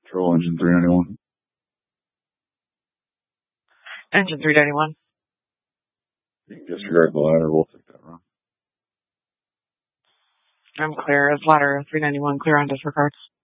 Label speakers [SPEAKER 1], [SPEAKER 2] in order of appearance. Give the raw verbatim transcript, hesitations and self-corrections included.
[SPEAKER 1] Control engine three ninety-one.
[SPEAKER 2] Engine three ninety-one.
[SPEAKER 1] You can disregard the ladder. We'll take that run.
[SPEAKER 2] I'm clear as ladder three ninety-one, clear on disregards.